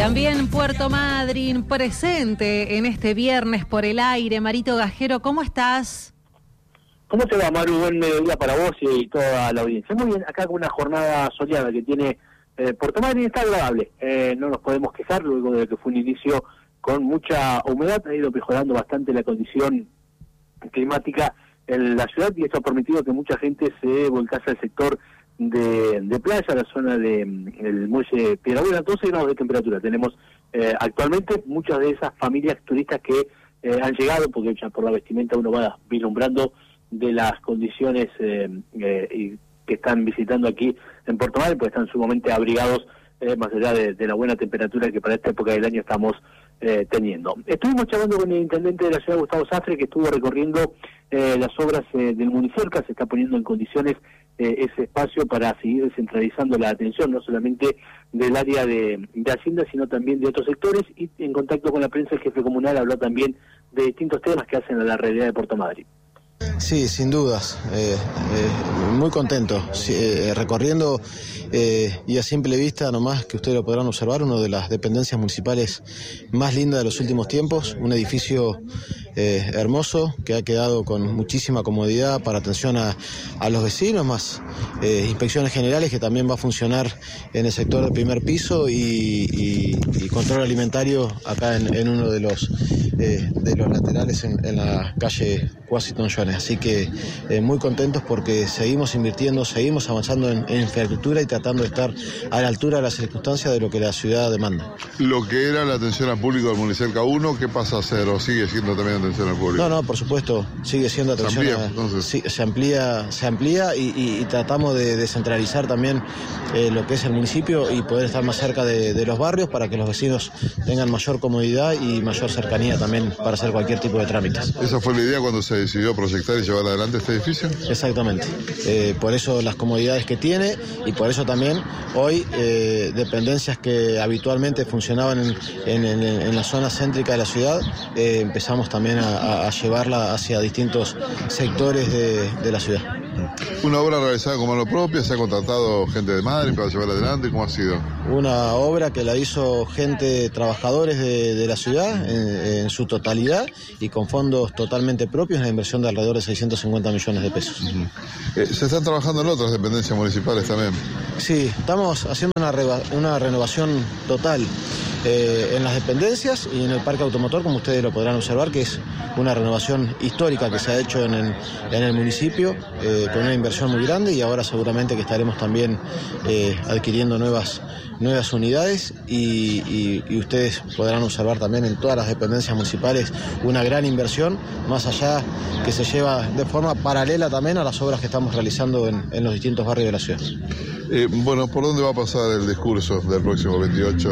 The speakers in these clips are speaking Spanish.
También Puerto Madryn presente en este viernes por el aire. Marito Gajero, ¿cómo estás? ¿Cómo te va, Maru? Buen mediodía para vos y toda la audiencia. Muy bien, acá con una jornada soleada que tiene Puerto Madryn, está agradable. No nos podemos quejar luego de que fue un inicio con mucha humedad. Ha ido mejorando bastante la condición climática en la ciudad y esto ha permitido que mucha gente se volcase al sector de playa, la zona del muelle Piedrabuena. 12 grados de temperatura tenemos actualmente. Muchas de esas familias turistas que han llegado, porque ya por la vestimenta uno va vislumbrando de las condiciones que están visitando aquí en Puerto Madryn, pues están sumamente abrigados, más allá de la buena temperatura que para esta época del año estamos teniendo. Estuvimos charlando con el intendente de la ciudad, Gustavo Sastre, que estuvo recorriendo las obras del Municerca. Se está poniendo en condiciones ese espacio para seguir descentralizando la atención, no solamente del área de Hacienda, sino también de otros sectores, y en contacto con la prensa el jefe comunal habló también de distintos temas que hacen a la realidad de Puerto Madryn. Sí, sin dudas, muy contento, recorriendo y a simple vista nomás, que ustedes lo podrán observar, una de las dependencias municipales más lindas de los últimos tiempos, un edificio hermoso que ha quedado con muchísima comodidad para atención a los vecinos, más inspecciones generales que también va a funcionar en el sector del primer piso y control alimentario acá en uno de los laterales en la calle Washington Jones. Así que muy contentos porque seguimos invirtiendo, seguimos avanzando en infraestructura y tratando de estar a la altura de las circunstancias de lo que la ciudad demanda. Lo que era la atención al público del Municerca 1, ¿qué pasa a ser o sigue siendo también atención al público? No, por supuesto, sigue siendo atención. Se amplía y tratamos de descentralizar también lo que es el municipio y poder estar más cerca de los barrios para que los vecinos tengan mayor comodidad y mayor cercanía también para hacer cualquier tipo de trámites. ¿Esa fue la idea cuando se decidió proyectar y llevar adelante este edificio? Exactamente, por eso las comodidades que tiene y por eso también hoy dependencias que habitualmente funcionaban en la zona céntrica de la ciudad, empezamos también a llevarla hacia distintos sectores de la ciudad. ¿Una obra realizada con mano propia? ¿Se ha contratado gente de Madryn para llevar adelante? ¿Cómo ha sido? Una obra que la hizo gente, trabajadores de la ciudad en su totalidad y con fondos totalmente propios, una inversión de alrededor de 650 millones de pesos. ¿Se están trabajando en otras dependencias municipales también? Sí, estamos haciendo una renovación total en las dependencias y en el parque automotor, como ustedes lo podrán observar, que es una renovación histórica que se ha hecho en el municipio, con una inversión muy grande, y ahora seguramente que estaremos también adquiriendo nuevas unidades y ustedes podrán observar también en todas las dependencias municipales una gran inversión, más allá que se lleva de forma paralela también a las obras que estamos realizando en los distintos barrios de la ciudad. Bueno, ¿por dónde va a pasar el discurso del próximo 28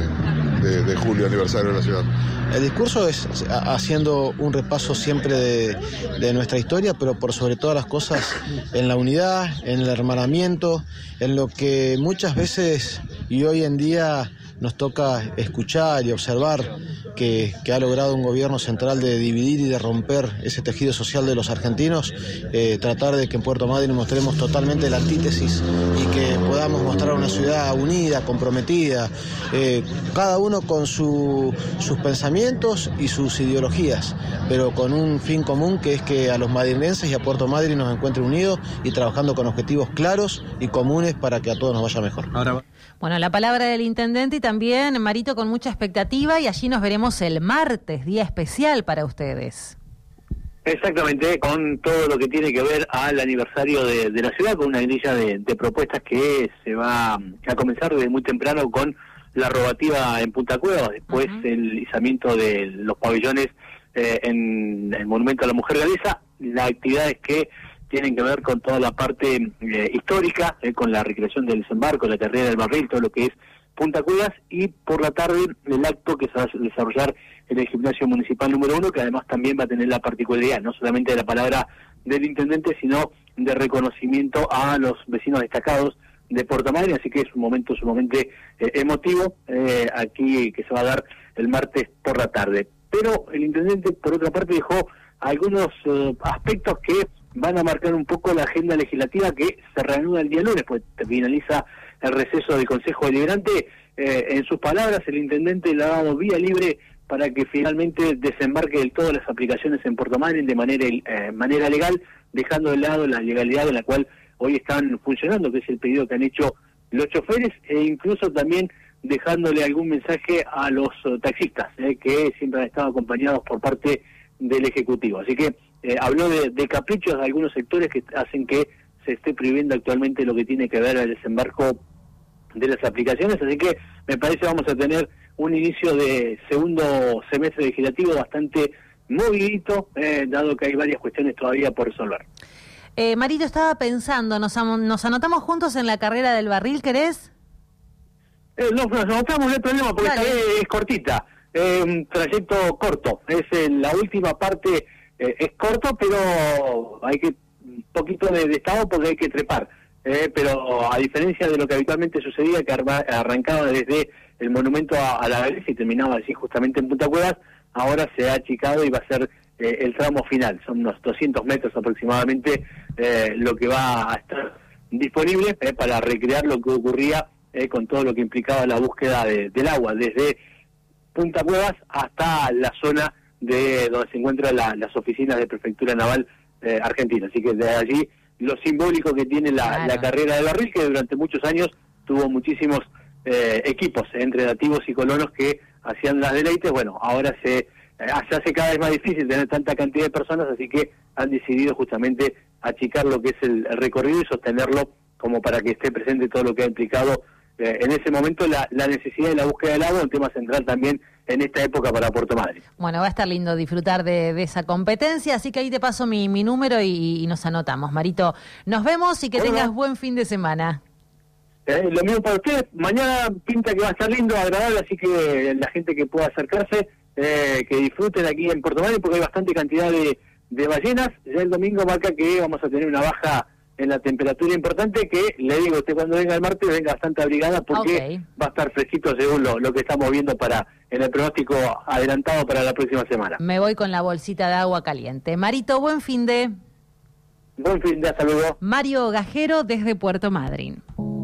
de julio, aniversario de la ciudad? El discurso es haciendo un repaso siempre de nuestra historia, pero por sobre todas las cosas en la unidad, en el hermanamiento, en lo que muchas veces y hoy en día nos toca escuchar y observar que ha logrado un gobierno central de dividir y de romper ese tejido social de los argentinos, tratar de que en Puerto Madryn mostremos totalmente la antítesis y que podamos mostrar una ciudad unida, comprometida, cada uno con sus pensamientos y sus ideologías, pero con un fin común, que es que a los madrilenses y a Puerto Madryn nos encuentre unidos y trabajando con objetivos claros y comunes para que a todos nos vaya mejor. Bueno, la palabra del intendente y también, Marito, con mucha expectativa, y allí nos veremos el martes, día especial para ustedes. Exactamente, con todo lo que tiene que ver al aniversario de la ciudad, con una grilla de propuestas que se va a comenzar desde muy temprano con la rogativa en Punta Cueva, después el izamiento de los pabellones en el Monumento a la Mujer Galesa, las actividades que tienen que ver con toda la parte histórica, con la recreación del desembarco, la carrera del barril, todo lo que es Punta Cuevas, y por la tarde el acto que se va a desarrollar en el gimnasio municipal número 1, que además también va a tener la particularidad, no solamente de la palabra del intendente, sino de reconocimiento a los vecinos destacados de Puerto Madryn, así que es un momento sumamente emotivo aquí que se va a dar el martes por la tarde. Pero el intendente, por otra parte, dejó algunos aspectos que van a marcar un poco la agenda legislativa que se reanuda el día lunes, pues finaliza el receso del Consejo Deliberante. en sus palabras, el intendente le ha dado vía libre para que finalmente desembarque del todo las aplicaciones en Puerto Madryn de manera legal, dejando de lado la legalidad en la cual hoy están funcionando, que es el pedido que han hecho los choferes, e incluso también dejándole algún mensaje a los taxistas, que siempre han estado acompañados por parte del Ejecutivo. Así que habló de caprichos de algunos sectores que hacen que se esté prohibiendo actualmente lo que tiene que ver al desembarco de las aplicaciones, así que me parece que vamos a tener un inicio de segundo semestre legislativo bastante movidito, dado que hay varias cuestiones todavía por resolver. Marito, estaba pensando, nos anotamos juntos en la carrera del barril, ¿querés? Nos anotamos, no hay problema, porque esta vez es cortita, un trayecto corto, es la última parte, es corto, pero hay que un poquito de estado porque hay que trepar. Pero a diferencia de lo que habitualmente sucedía, que arrancaba desde el monumento a la Galicia y terminaba así justamente en Punta Cuevas, ahora se ha achicado y va a ser el tramo final. Son unos 200 metros aproximadamente lo que va a estar disponible para recrear lo que ocurría con todo lo que implicaba la búsqueda del agua, desde Punta Cuevas hasta la zona de donde se encuentran las oficinas de Prefectura Naval Argentina. Así que desde allí lo simbólico que tiene la carrera de barril, que durante muchos años tuvo muchísimos equipos entre nativos y colonos que hacían las deleites. Bueno, ahora se hace cada vez más difícil tener tanta cantidad de personas, así que han decidido justamente achicar lo que es el recorrido y sostenerlo como para que esté presente todo lo que ha implicado en ese momento la necesidad de la búsqueda del agua, un tema central también en esta época para Puerto Madryn. Bueno, va a estar lindo disfrutar de esa competencia, así que ahí te paso mi número y nos anotamos. Marito, nos vemos y que tengas buen fin de semana. Lo mismo para ustedes, mañana pinta que va a estar lindo, agradable, así que la gente que pueda acercarse, que disfruten aquí en Puerto Madryn, porque hay bastante cantidad de ballenas. Ya el domingo marca que vamos a tener una baja en la temperatura importante, que le digo a usted cuando venga el martes venga bastante abrigada, porque va a estar fresquito según lo que estamos viendo en el pronóstico adelantado para la próxima semana. Me voy con la bolsita de agua caliente. Marito, buen fin de... Buen fin de, hasta luego. Mario Gajero desde Puerto Madryn.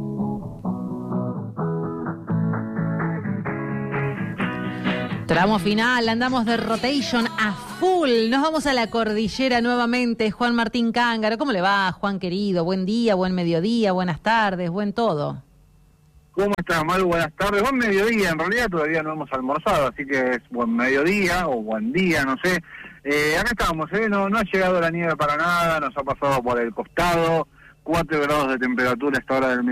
Tramo final, andamos de rotation a full. Nos vamos a la cordillera nuevamente. Juan Martín Cángaro, ¿cómo le va, Juan querido? Buen día, buen mediodía, buenas tardes, buen todo. ¿Cómo estás, Maru? Buenas tardes. Buen mediodía, en realidad todavía no hemos almorzado, así que es buen mediodía o buen día, no sé. Acá estamos, no ha llegado la nieve para nada, nos ha pasado por el costado, 4 grados de temperatura a esta hora del